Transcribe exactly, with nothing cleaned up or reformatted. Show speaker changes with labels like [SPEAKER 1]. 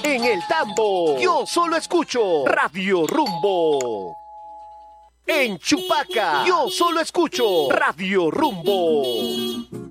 [SPEAKER 1] En el Tambo, yo solo escucho Radio Rumbo. En Chupaca, yo solo escucho Radio Rumbo.